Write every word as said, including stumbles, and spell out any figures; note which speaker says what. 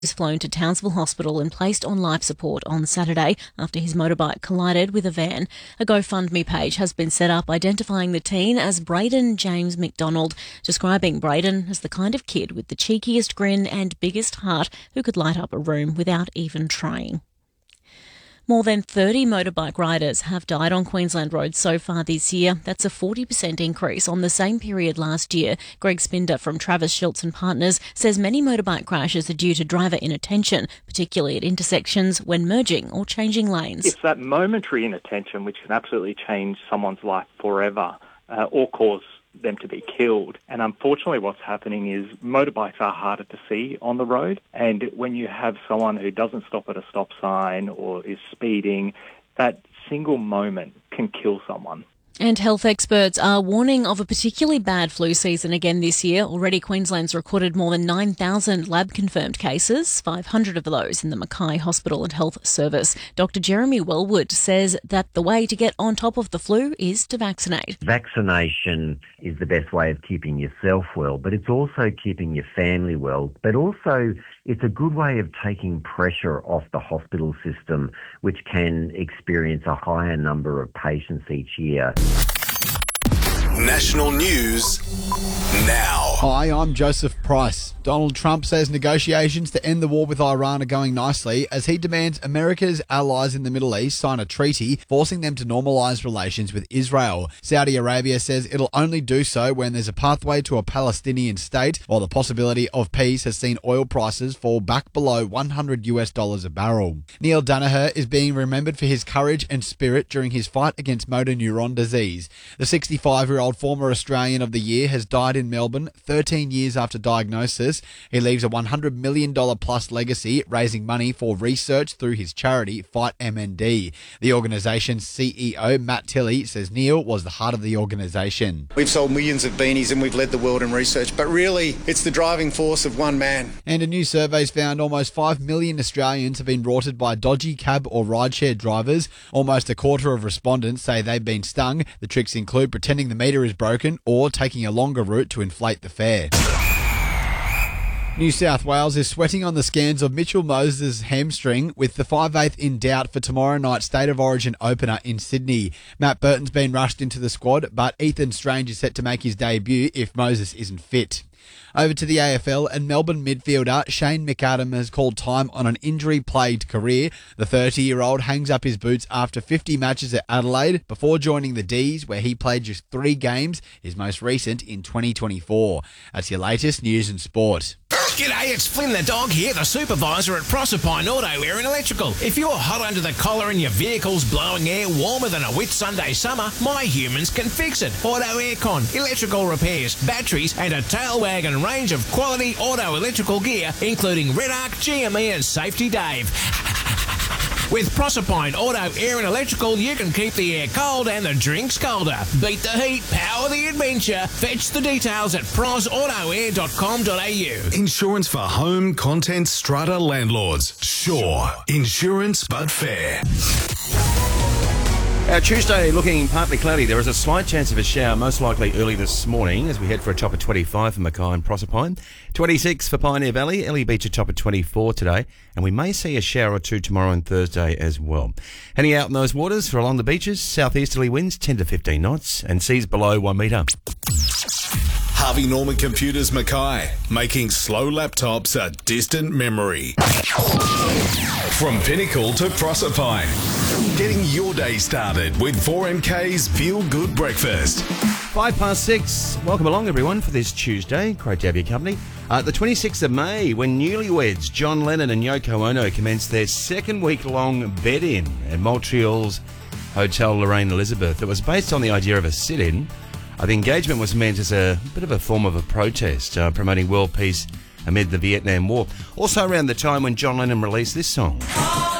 Speaker 1: was flown to Townsville Hospital and placed on life support on Saturday after his motorbike collided with a van. A GoFundMe page has been set up identifying the teen as Braden James McDonald, describing Braden as the kind of kid with the cheekiest grin and biggest heart who could light up a room without even trying. More than thirty motorbike riders have died on Queensland roads so far this year. That's a forty percent increase on the same period last year. Greg Spinder from Travis Schultz and Partners says many motorbike crashes are due to driver inattention, particularly at intersections when merging or changing lanes.
Speaker 2: It's that momentary inattention which can absolutely change someone's life forever uh, or cause them to be killed. And unfortunately what's happening is motorbikes are harder to see on the road, and when you have someone who doesn't stop at a stop sign or is speeding, that single moment can kill someone.
Speaker 1: And health experts are warning of a particularly bad flu season again this year. Already Queensland's recorded more than nine thousand lab-confirmed cases, five hundred of those in the Mackay Hospital and Health Service. Doctor Jeremy Wellwood says that the way to get on top of the flu is to vaccinate.
Speaker 3: Vaccination is the best way of keeping yourself well, but it's also keeping your family well, but also it's a good way of taking pressure off the hospital system, which can experience a higher number of patients each year.
Speaker 4: National News now.
Speaker 5: Hi, I'm Joseph Price. Donald Trump says negotiations to end the war with Iran are going nicely as he demands America's allies in the Middle East sign a treaty forcing them to normalise relations with Israel. Saudi Arabia says it'll only do so when there's a pathway to a Palestinian state, while the possibility of peace has seen oil prices fall back below one hundred US dollars a barrel. Neil Danaher is being remembered for his courage and spirit during his fight against motor neuron disease. The sixty-five-year-old former Australian of the Year has died in Melbourne thirteen years after diagnosis. He leaves a one hundred million dollars plus legacy, raising money for research through his charity Fight M N D. The organisation's C E O, Matt Tilley, says Neil was the heart of the organisation.
Speaker 6: We've sold millions of beanies and we've led the world in research, but really it's the driving force of one man.
Speaker 5: And a new survey's found almost five million Australians have been rorted by dodgy cab or rideshare drivers. Almost a quarter of respondents say they've been stung. The tricks include pretending the meter is broken or taking a longer route to inflate the fare. New South Wales is sweating on the scans of Mitchell Moses' hamstring, with the five eighth in doubt for tomorrow night's State of Origin opener in Sydney. Matt Burton's been rushed into the squad, but Ethan Strange is set to make his debut if Moses isn't fit. Over to the A F L, and Melbourne midfielder Shane McAdam has called time on an injury-plagued career. The thirty-year-old hangs up his boots after fifty matches at Adelaide before joining the D's, where he played just three games, his most recent in twenty twenty-four. That's your latest news and sport.
Speaker 7: G'day, it's Flynn the dog here, the supervisor at Proserpine Auto Air and Electrical. If you're hot under the collar and your vehicle's blowing air warmer than a Whitsunday summer, my humans can fix it. Auto aircon, electrical repairs, batteries, and a tail wagon range of quality auto electrical gear, including Red Arc, G M E and Safety Dave. With Proserpine Auto Air and Electrical, you can keep the air cold and the drinks colder. Beat the heat, power the adventure. Fetch the details at pros auto air dot com dot a u.
Speaker 4: Insurance for home, content, strata landlords. Sure. Insurance, but fair.
Speaker 8: Our Tuesday looking partly cloudy. There is a slight chance of a shower, most likely early this morning, as we head for a top of twenty-five for Mackay and Proserpine. twenty-six for Pioneer Valley. Ellie Beach a top of twenty-four today. And we may see a shower or two tomorrow and Thursday as well. Heading out in those waters for along the beaches, southeasterly winds ten to fifteen knots and seas below one metre.
Speaker 4: Harvey Norman Computers Mackay, making slow laptops a distant memory. From Pinnacle to Proserpine, getting your day started with four M K's Feel Good Breakfast.
Speaker 8: Five past six. Welcome along, everyone, for this Tuesday. Great to have your company. Uh, the twenty-sixth of May, when newlyweds John Lennon and Yoko Ono commenced their second week-long bed-in at Montreal's Hotel Lorraine Elizabeth. It was based on the idea of a sit-in. Uh, the engagement was meant as a bit of a form of a protest, uh, promoting world peace amid the Vietnam War. Also around the time when John Lennon released this song.